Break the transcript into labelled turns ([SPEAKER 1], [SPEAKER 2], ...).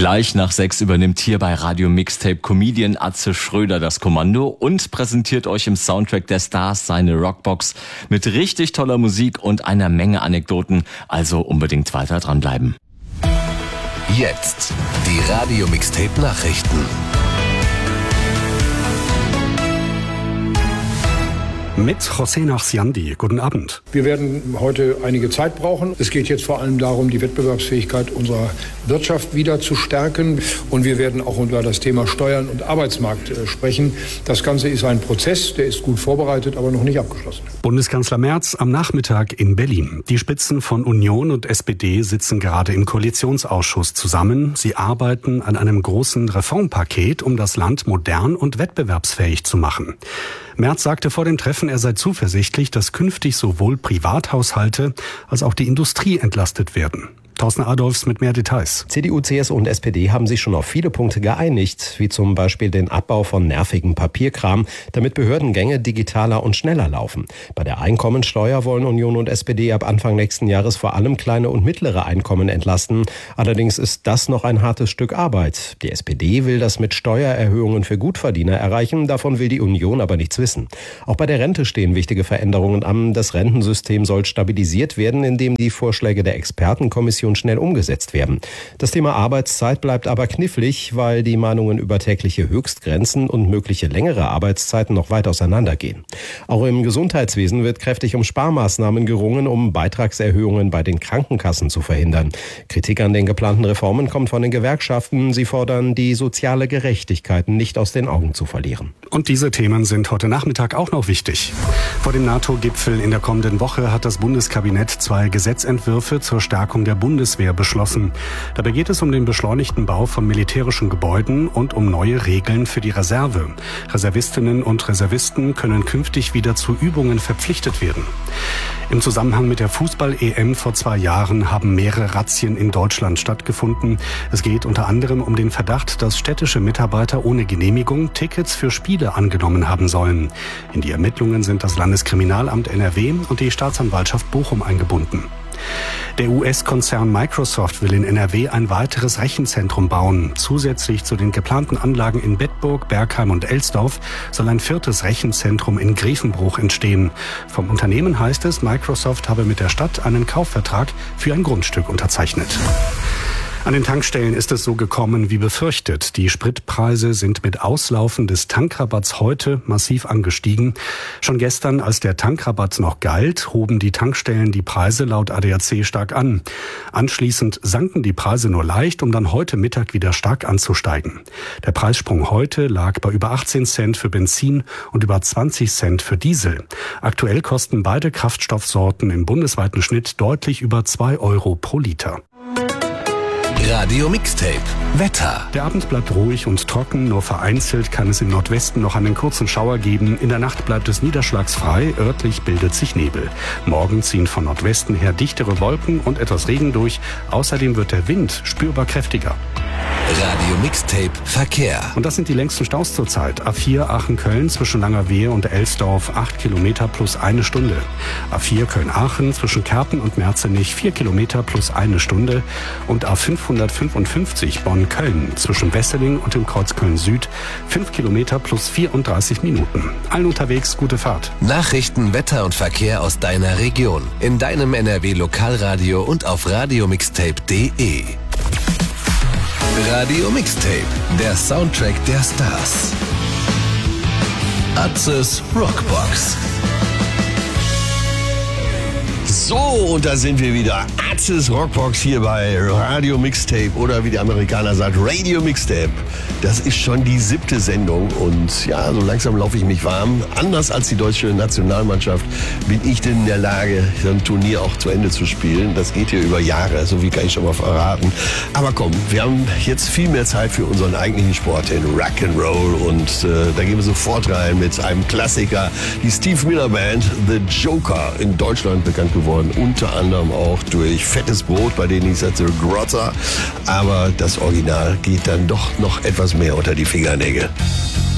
[SPEAKER 1] Gleich nach 6 übernimmt hier bei Radio Mixtape Comedian Atze Schröder das Kommando und präsentiert euch im Soundtrack der Stars seine Rockbox mit richtig toller Musik und einer Menge Anekdoten. Also unbedingt weiter dranbleiben.
[SPEAKER 2] Jetzt die Radio Mixtape Nachrichten.
[SPEAKER 3] Mit José Nachsiandi. Guten Abend.
[SPEAKER 4] Wir werden heute einige Zeit brauchen. Es geht jetzt vor allem darum, die Wettbewerbsfähigkeit unserer Wirtschaft wieder zu stärken. Und wir werden auch über das Thema Steuern und Arbeitsmarkt sprechen. Das Ganze ist ein Prozess, der ist gut vorbereitet, aber noch nicht abgeschlossen.
[SPEAKER 3] Bundeskanzler Merz am Nachmittag in Berlin. Die Spitzen von Union und SPD sitzen gerade im Koalitionsausschuss zusammen. Sie arbeiten an einem großen Reformpaket, um das Land modern und wettbewerbsfähig zu machen. Merz sagte vor dem Treffen, er sei zuversichtlich, dass künftig sowohl Privathaushalte als auch die Industrie entlastet werden. Thorsten Adolfs mit mehr Details.
[SPEAKER 5] CDU, CSU und SPD haben sich schon auf viele Punkte geeinigt, wie zum Beispiel den Abbau von nervigem Papierkram, damit Behördengänge digitaler und schneller laufen. Bei der Einkommensteuer wollen Union und SPD ab Anfang nächsten Jahres vor allem kleine und mittlere Einkommen entlasten. Allerdings ist das noch ein hartes Stück Arbeit. Die SPD will das mit Steuererhöhungen für Gutverdiener erreichen, davon will die Union aber nichts wissen. Auch bei der Rente stehen wichtige Veränderungen an. Das Rentensystem soll stabilisiert werden, indem die Vorschläge der Expertenkommission schnell umgesetzt werden. Das Thema Arbeitszeit bleibt aber knifflig, weil die Meinungen über tägliche Höchstgrenzen und mögliche längere Arbeitszeiten noch weit auseinandergehen. Auch im Gesundheitswesen wird kräftig um Sparmaßnahmen gerungen, um Beitragserhöhungen bei den Krankenkassen zu verhindern. Kritik an den geplanten Reformen kommt von den Gewerkschaften. Sie fordern, die soziale Gerechtigkeit nicht aus den Augen zu verlieren.
[SPEAKER 3] Und diese Themen sind heute Nachmittag auch noch wichtig. Vor dem NATO-Gipfel in der kommenden Woche hat das Bundeskabinett 2 Gesetzentwürfe zur Stärkung der Bundeswehr beschlossen. Dabei geht es um den beschleunigten Bau von militärischen Gebäuden und um neue Regeln für die Reserve. Reservistinnen und Reservisten können künftig wieder zu Übungen verpflichtet werden. Im Zusammenhang mit der Fußball-EM vor 2 Jahren haben mehrere Razzien in Deutschland stattgefunden. Es geht unter anderem um den Verdacht, dass städtische Mitarbeiter ohne Genehmigung Tickets für Spiele angenommen haben sollen. In die Ermittlungen sind das Landeskriminalamt NRW und die Staatsanwaltschaft Bochum eingebunden. Der US-Konzern Microsoft will in NRW ein weiteres Rechenzentrum bauen. Zusätzlich zu den geplanten Anlagen in Bedburg, Bergheim und Elsdorf soll ein 4. Rechenzentrum in Grevenbruch entstehen. Vom Unternehmen heißt es, Microsoft habe mit der Stadt einen Kaufvertrag für ein Grundstück unterzeichnet. An den Tankstellen ist es so gekommen wie befürchtet. Die Spritpreise sind mit Auslaufen des Tankrabatts heute massiv angestiegen. Schon gestern, als der Tankrabatt noch galt, hoben die Tankstellen die Preise laut ADAC stark an. Anschließend sanken die Preise nur leicht, um dann heute Mittag wieder stark anzusteigen. Der Preissprung heute lag bei über 18 Cent für Benzin und über 20 Cent für Diesel. Aktuell kosten beide Kraftstoffsorten im bundesweiten Schnitt deutlich über 2 Euro pro Liter.
[SPEAKER 2] Radio Mixtape Wetter.
[SPEAKER 3] Der Abend bleibt ruhig und trocken, nur vereinzelt kann es im Nordwesten noch einen kurzen Schauer geben. In der Nacht bleibt es niederschlagsfrei, örtlich bildet sich Nebel. Morgen ziehen von Nordwesten her dichtere Wolken und etwas Regen durch. Außerdem wird der Wind spürbar kräftiger.
[SPEAKER 2] Radio Mixtape Verkehr.
[SPEAKER 3] Und das sind die längsten Staus zurzeit. A4 Aachen-Köln zwischen Langerwehe und Elsdorf 8 Kilometer plus 1 Stunde. A4 Köln-Aachen zwischen Kerpen und Merzenich 4 Kilometer plus 1 Stunde. Und A555 Bonn-Köln zwischen Wesseling und dem Kreuz Köln-Süd 5 Kilometer plus 34 Minuten. Allen unterwegs gute Fahrt.
[SPEAKER 2] Nachrichten, Wetter und Verkehr aus deiner Region. In deinem NRW-Lokalradio und auf radiomixtape.de. Radio Mixtape, der Soundtrack der Stars. Atzes Rockbox.
[SPEAKER 6] So, und da sind wir wieder. Atzes Rockbox hier bei Radio Mixtape oder wie die Amerikaner sagen, Radio Mixtape. Das ist schon die 7. Sendung und ja, so langsam laufe ich mich warm. Anders als die deutsche Nationalmannschaft bin ich denn in der Lage, so ein Turnier auch zu Ende zu spielen. Das geht hier über Jahre, so viel kann ich schon mal verraten. Aber komm, wir haben jetzt viel mehr Zeit für unseren eigentlichen Sport, den Rock'n'Roll. Und da gehen wir sofort rein mit einem Klassiker. Die Steve Miller Band, The Joker, in Deutschland bekannt geworden. Unter anderem auch durch Fettes Brot, bei denen hieß er The Grotter. Aber das Original geht dann doch noch etwas mehr unter die Fingernägel.